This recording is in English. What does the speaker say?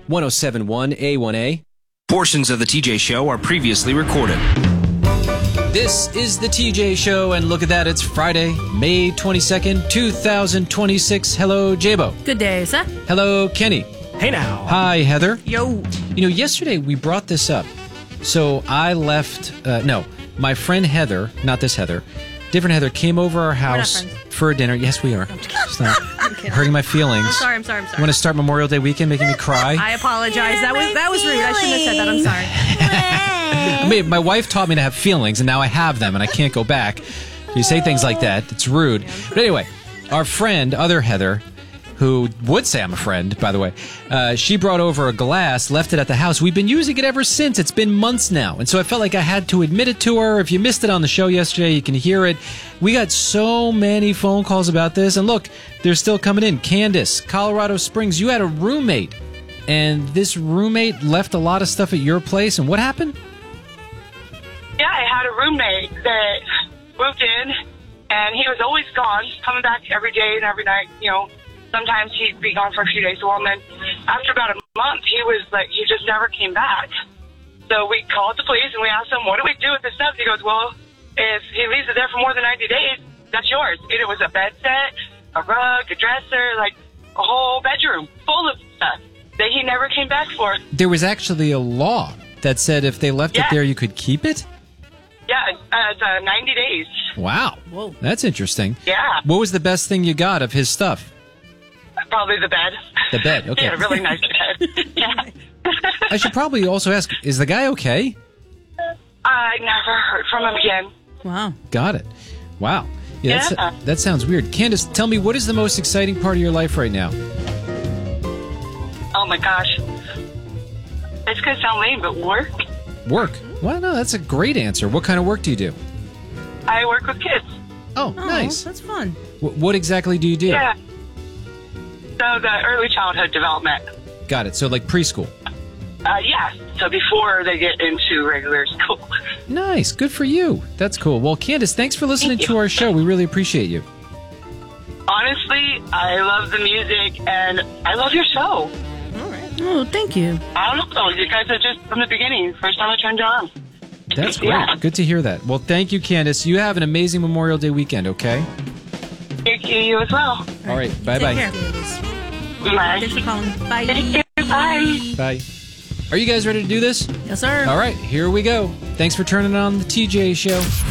1071 A1A. Portions of the TJ Show are previously recorded. This is the TJ Show, and look at that, it's Friday, May 22nd, 2026. Hello, Jabo. Good day, sir. Hello, Kenny. Hey now. Hi, Heather. Yo. Yesterday we brought this up. So I left, my friend Heather, not this Heather, different Heather, came over our house for a dinner. Yes, we are. Stop hurting my feelings. I'm sorry. You want to start Memorial Day weekend making me cry? I apologize. That was rude. I shouldn't have said that. I'm sorry. I mean, my wife taught me to have feelings, and now I have them, and I can't go back. You say things like that, it's rude. But anyway, our friend, other Heather, who would say I'm a friend, by the way, she brought over a glass, left it at the house. We've been using it ever since. It's been months now. And so I felt like I had to admit it to her. If you missed it on the show yesterday, you can hear it. We got so many phone calls about this. And look, they're still coming in. Candace, Colorado Springs, you had a roommate. And this roommate left a lot of stuff at your place. And what happened? Yeah, I had a roommate that moved in, and he was always gone, coming back every day and every night, Sometimes he'd be gone for a few days. Well, and then after about a month, he just never came back. So we called the police and we asked him, what do we do with this stuff? He goes, well, if he leaves it there for more than 90 days, that's yours. It was a bed set, a rug, a dresser, like a whole bedroom full of stuff that he never came back for. There was actually a law that said if they left it there, you could keep it? Yeah, it's 90 days. Wow. Whoa. That's interesting. Yeah. What was the best thing you got of his stuff? Probably the bed. The bed, okay. He had a really nice bed. Yeah. I should probably also ask, is the guy okay? I never heard from him again. Wow. Got it. Wow. Yeah. That sounds weird. Candace, tell me, what is the most exciting part of your life right now? Oh, my gosh. It's going to sound lame, but work. Work? Well, no, that's a great answer. What kind of work do you do? I work with kids. Oh, nice. That's fun. What exactly do you do? Yeah. So the early childhood development. Got it. So like preschool. Yeah. So before they get into regular school. Nice. Good for you. That's cool. Well, Candace, thanks for listening to our show. We really appreciate you. Honestly, I love the music and I love your show. All right. Oh, thank you. I don't know. You guys are just from the beginning. First time I turned you on. That's great. Yeah. Good to hear that. Well, thank you, Candace. You have an amazing Memorial Day weekend, okay? Thank you as well. All right. Bye-bye. Take care. Bye. Thanks for calling. Bye. Thank you. Bye. Bye. Are you guys ready to do this? Yes, sir. All right. Here we go. Thanks for turning on the TJ Show.